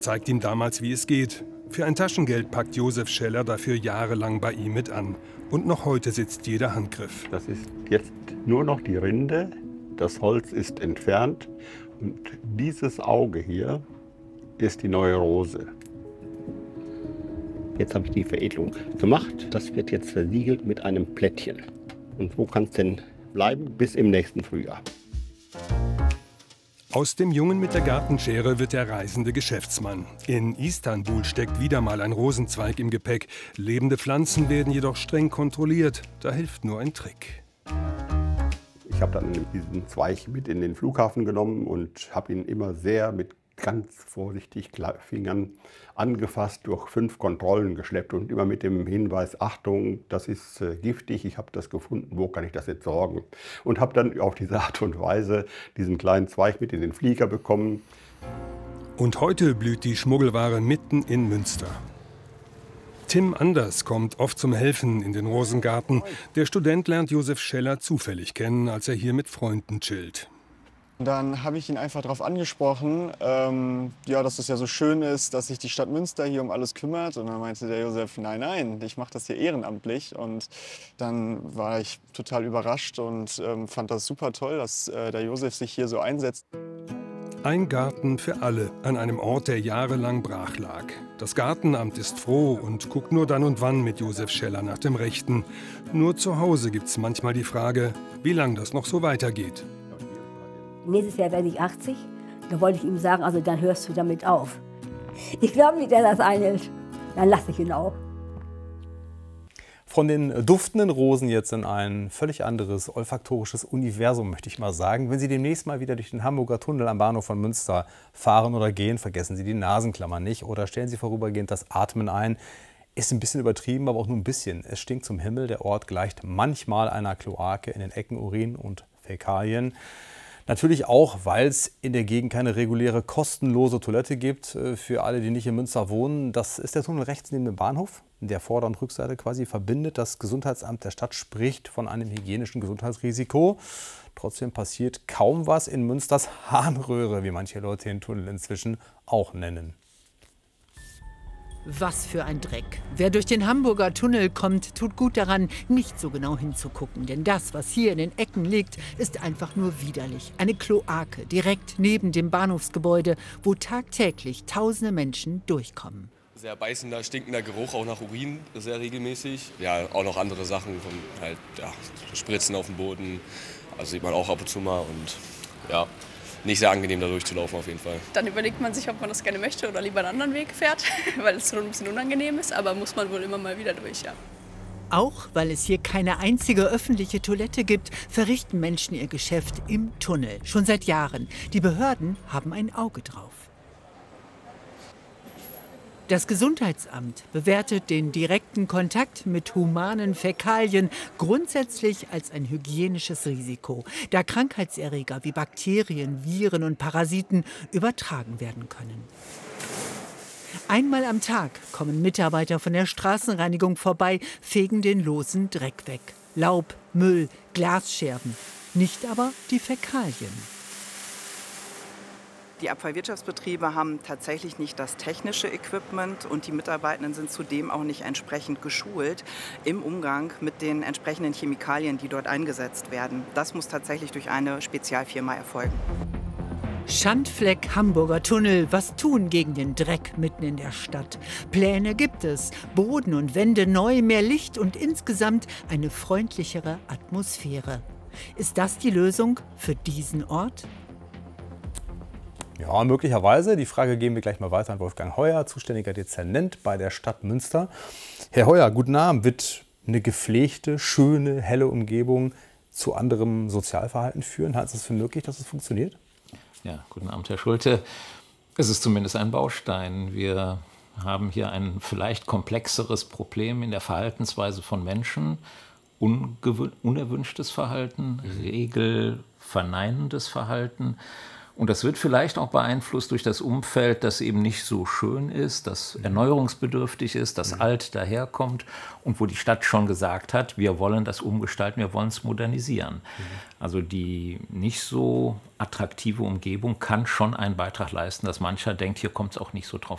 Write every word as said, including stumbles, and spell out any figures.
Zeigt ihm damals, wie es geht. Für ein Taschengeld packt Josef Scheller dafür jahrelang bei ihm mit an. Und noch heute sitzt jeder Handgriff. Das ist jetzt nur noch die Rinde, das Holz ist entfernt und dieses Auge hier ist die neue Rose. Jetzt habe ich die Veredelung gemacht. Das wird jetzt versiegelt mit einem Plättchen. Und so kann es denn bleiben bis im nächsten Frühjahr. Aus dem Jungen mit der Gartenschere wird der reisende Geschäftsmann. In Istanbul steckt wieder mal ein Rosenzweig im Gepäck. Lebende Pflanzen werden jedoch streng kontrolliert. Da hilft nur ein Trick. Ich habe dann diesen Zweig mit in den Flughafen genommen und habe ihn immer sehr mit ganz vorsichtig Fingern angefasst, durch fünf Kontrollen geschleppt und immer mit dem Hinweis, Achtung, das ist äh, giftig, ich habe das gefunden, wo kann ich das entsorgen? Und habe dann auf diese Art und Weise diesen kleinen Zweig mit in den Flieger bekommen. Und heute blüht die Schmuggelware mitten in Münster. Tim Anders kommt oft zum Helfen in den Rosengarten. Der Student lernt Josef Scheller zufällig kennen, als er hier mit Freunden chillt. Dann habe ich ihn einfach darauf angesprochen, ähm, ja, dass es ja so schön ist, dass sich die Stadt Münster hier um alles kümmert. Und dann meinte der Josef, nein, nein, ich mache das hier ehrenamtlich. Und dann war ich total überrascht und ähm, fand das super toll, dass äh, der Josef sich hier so einsetzt. Ein Garten für alle an einem Ort, der jahrelang brach lag. Das Gartenamt ist froh und guckt nur dann und wann mit Josef Scheller nach dem Rechten. Nur zu Hause gibt's manchmal die Frage, wie lange das noch so weitergeht. Nächstes Jahr werde ich achtzig. Da wollte ich ihm sagen, also dann hörst du damit auf. Ich glaube nicht, dass er das einhält. Dann lasse ich ihn auch. Von den duftenden Rosen jetzt in ein völlig anderes olfaktorisches Universum, möchte ich mal sagen. Wenn Sie demnächst mal wieder durch den Hamburger Tunnel am Bahnhof von Münster fahren oder gehen, vergessen Sie die Nasenklammer nicht oder stellen Sie vorübergehend das Atmen ein. Ist ein bisschen übertrieben, aber auch nur ein bisschen. Es stinkt zum Himmel. Der Ort gleicht manchmal einer Kloake, in den Ecken Urin und Fäkalien. Natürlich auch, weil es in der Gegend keine reguläre, kostenlose Toilette gibt für alle, die nicht in Münster wohnen. Das ist der Tunnel rechts neben dem Bahnhof, der Vorder- und Rückseite quasi verbindet. Das Gesundheitsamt der Stadt spricht von einem hygienischen Gesundheitsrisiko. Trotzdem passiert kaum was in Münsters Harnröhre, wie manche Leute den Tunnel inzwischen auch nennen. Was für ein Dreck. Wer durch den Hamburger Tunnel kommt, tut gut daran, nicht so genau hinzugucken. Denn das, was hier in den Ecken liegt, ist einfach nur widerlich. Eine Kloake direkt neben dem Bahnhofsgebäude, wo tagtäglich tausende Menschen durchkommen. Sehr beißender, stinkender Geruch, auch nach Urin, sehr regelmäßig. Ja, auch noch andere Sachen, von halt, ja, Spritzen auf dem Boden, also sieht man auch ab und zu mal und ja. Nicht sehr angenehm, da durchzulaufen auf jeden Fall. Dann überlegt man sich, ob man das gerne möchte oder lieber einen anderen Weg fährt, weil es schon ein bisschen unangenehm ist, aber muss man wohl immer mal wieder durch, ja. Auch weil es hier keine einzige öffentliche Toilette gibt, verrichten Menschen ihr Geschäft im Tunnel. Schon seit Jahren. Die Behörden haben ein Auge drauf. Das Gesundheitsamt bewertet den direkten Kontakt mit humanen Fäkalien grundsätzlich als ein hygienisches Risiko, da Krankheitserreger wie Bakterien, Viren und Parasiten übertragen werden können. Einmal am Tag kommen Mitarbeiter von der Straßenreinigung vorbei, fegen den losen Dreck weg. Laub, Müll, Glasscherben, nicht aber die Fäkalien. Die Abfallwirtschaftsbetriebe haben tatsächlich nicht das technische Equipment und die Mitarbeitenden sind zudem auch nicht entsprechend geschult im Umgang mit den entsprechenden Chemikalien, die dort eingesetzt werden. Das muss tatsächlich durch eine Spezialfirma erfolgen. Schandfleck Hamburger Tunnel. Was tun gegen den Dreck mitten in der Stadt? Pläne gibt es. Boden und Wände neu, mehr Licht und insgesamt eine freundlichere Atmosphäre. Ist das die Lösung für diesen Ort? Ja, möglicherweise. Die Frage geben wir gleich mal weiter an Wolfgang Heuer, zuständiger Dezernent bei der Stadt Münster. Herr Heuer, guten Abend. Wird eine gepflegte, schöne, helle Umgebung zu anderem Sozialverhalten führen? Halten Sie es für möglich, dass es funktioniert? Ja, guten Abend, Herr Schulte. Es ist zumindest ein Baustein. Wir haben hier ein vielleicht komplexeres Problem in der Verhaltensweise von Menschen. Unerwünschtes Verhalten, regelverneinendes Verhalten. Und das wird vielleicht auch beeinflusst durch das Umfeld, das eben nicht so schön ist, das erneuerungsbedürftig ist, das mhm. alt daherkommt und wo die Stadt schon gesagt hat, wir wollen das umgestalten, wir wollen es modernisieren. Mhm. Also die nicht so attraktive Umgebung kann schon einen Beitrag leisten, dass mancher denkt, hier kommt es auch nicht so drauf